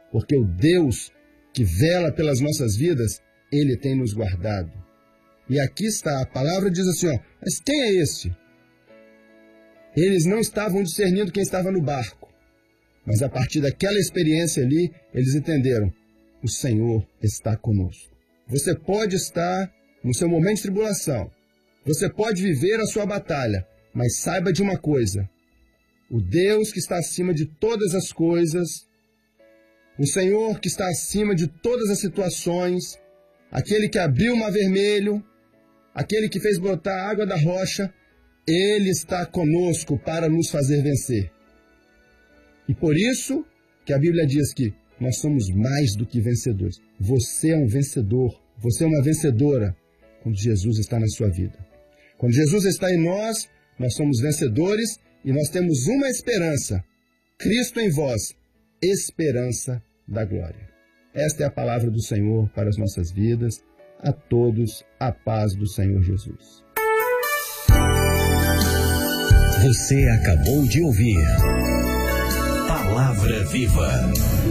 porque o Deus que vela pelas nossas vidas, Ele tem nos guardado. E aqui está, a palavra diz assim, ó, mas quem é esse? Eles não estavam discernindo quem estava no barco, mas a partir daquela experiência ali, eles entenderam, o Senhor está conosco. Você pode estar no seu momento de tribulação, você pode viver a sua batalha, mas saiba de uma coisa, o Deus que está acima de todas as coisas, o Senhor que está acima de todas as situações, aquele que abriu o mar vermelho, aquele que fez brotar a água da rocha, Ele está conosco para nos fazer vencer. E por isso que a Bíblia diz que nós somos mais do que vencedores. Você é um vencedor, você é uma vencedora quando Jesus está na sua vida. Quando Jesus está em nós, nós somos vencedores e nós temos uma esperança. Cristo em vós, esperança da glória. Esta é a palavra do Senhor para as nossas vidas. A todos, a paz do Senhor Jesus. Você acabou de ouvir Palavra Viva.